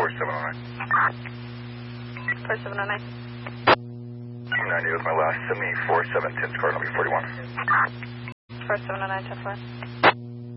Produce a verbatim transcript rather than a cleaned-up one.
four seven oh nine. four seven oh nine. ninety was my last. Send me four seven ten, score number forty-one. four seven oh nine, ten four.